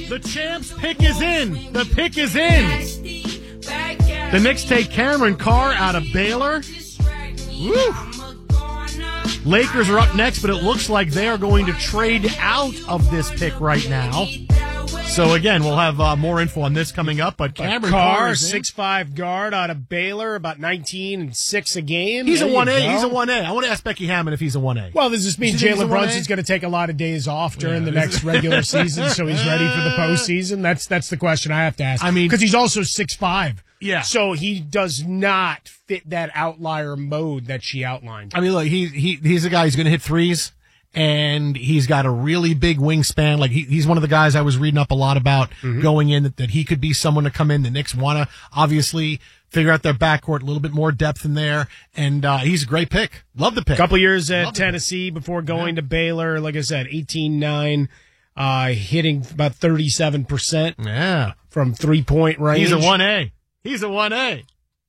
The champs pick is in. The pick is in. The Knicks take Cameron Carr out of Baylor. Woo. Lakers are up next, but it looks like they are going to trade out of this pick right now. So, again, we'll have more info on this coming up. But Cameron Carr, 6'5" guard out of Baylor, about 19 and 6 a game. He's a 1A. He's a 1A. I want to ask Becky Hammond if he's a 1A. Well, does this mean Jalen Brunson's going to take a lot of days off during the next regular season, so he's ready for the postseason? That's the question I have to ask. I mean, because he's also 6'5". Yeah. So he does not fit that outlier mode that she outlined. I mean, look, he's a guy who's going to hit threes, and he's got a really big wingspan. Like, he's one of the guys I was reading up a lot about going in, that he could be someone to come in. The Knicks want to obviously figure out their backcourt, a little bit more depth in there, and he's a great pick. Love the pick. Couple years at Tennessee before going to Baylor. Like I said, 18-9, hitting about 37% from three-point range. He's a 1A. He's a 1A.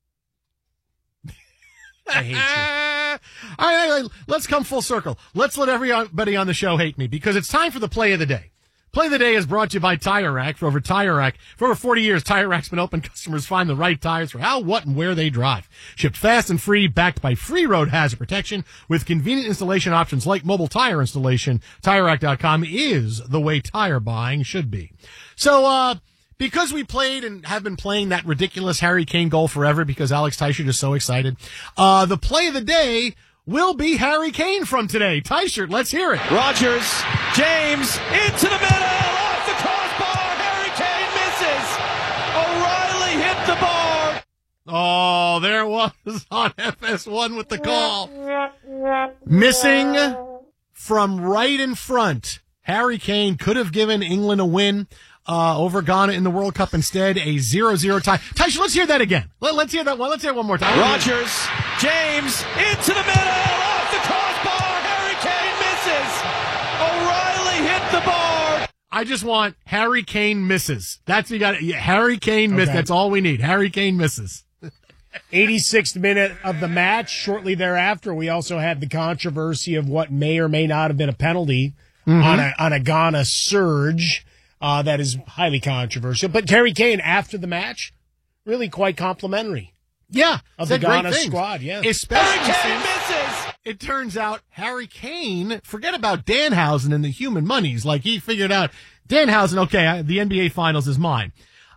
I hate you. All right, let's come full circle. Let's let everybody on the show hate me, because it's time for the play of the day. Play of the day is brought to you by Tire Rack. For over 40 years, Tire Rack's been helping customers find the right tires for how, what, and where they drive. Shipped fast and free, backed by free road hazard protection, with convenient installation options like mobile tire installation. TireRack.com is the way tire buying should be. So, because we played and have been playing that ridiculous Harry Kane goal forever, because Alex Teichert is so excited, the play of the day will be Harry Kane from today. Teichert, let's hear it. Rogers, James, into the middle, off the crossbar, Harry Kane misses. O'Reilly hit the bar. Oh, there it was on FS1 with the call. Missing from right in front. Harry Kane could have given England a win over Ghana in the World Cup. Instead, a 0-0 tie. Teichert, let's hear that again. Let's hear that one. Let's hear it one more time. Rogers, James, into the middle, off the crossbar, Harry Kane misses. O'Reilly hit the bar. I just want Harry Kane misses. That's what you got. Harry Kane misses. That's all we need. Harry Kane misses. 86th minute of the match. Shortly thereafter, we also had the controversy of what may or may not have been a penalty on a Ghana surge. That is highly controversial. But Harry Kane, after the match, really quite complimentary. Yeah. Of the Ghana squad, yeah. Especially since it turns out Harry Kane, forget about Danhausen and the human monies. Like, he figured out, Danhausen, okay, the NBA Finals is mine.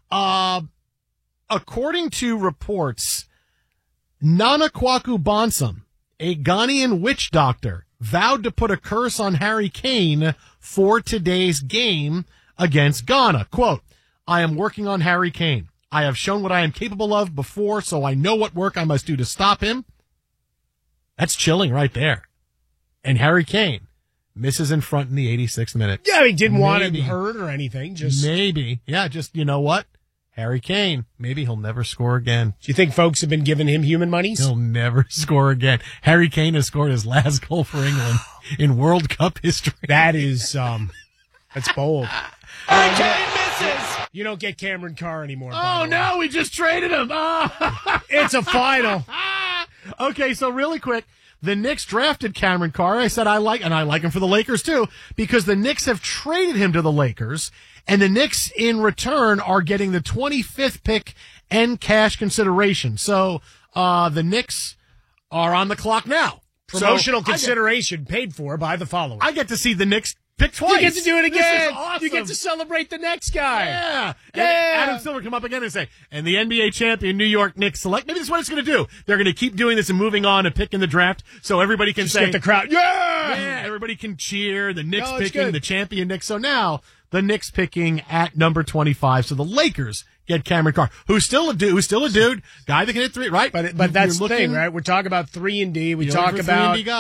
According to reports, Nana Kwaku Bonsam, a Ghanaian witch doctor, vowed to put a curse on Harry Kane for today's game against Ghana. Quote, I am working on Harry Kane. I have shown what I am capable of before, so I know what work I must do to stop him. That's chilling right there. And Harry Kane misses in front in the 86th minute. Yeah, he didn't want him hurt or anything. Maybe. Yeah, just, you know what? Harry Kane, maybe he'll never score again. Do you think folks have been giving him human monies? He'll never score again. Harry Kane has scored his last goal for England in World Cup history. That is, that's bold. Harry Kane misses. You don't get Cameron Carr anymore. Oh, no, we just traded him. Oh. It's a final. Okay, so really quick, the Knicks drafted Cameron Carr. I said I like him for the Lakers too, because the Knicks have traded him to the Lakers, and the Knicks in return are getting the 25th pick and cash consideration. So the Knicks are on the clock now. Promotional consideration paid for by the following. I get to see the Knicks pick twice. You get to do it again. This is awesome. You get to celebrate the next guy. Yeah. And Adam Silver come up again and say, and the NBA champion New York Knicks select. Maybe this is what it's going to do. They're going to keep doing this and moving on and picking the draft, so everybody can Just get the crowd. Yeah, everybody can cheer. The Knicks picking the champion Knicks. So now the Knicks picking at number 25. So the Lakers get Cameron Carr, who's still a dude, guy that can hit three, right? But that's the thing, right? We're talking about 3-and-D. We talk about